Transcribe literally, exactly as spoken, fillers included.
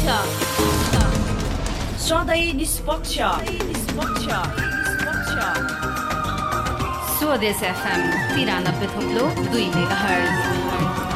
सधैँ निष्पक्ष निष्पक्ष स्वदेश एफएम तिरानब्बे थोप्लो दुई मेगाहर्ज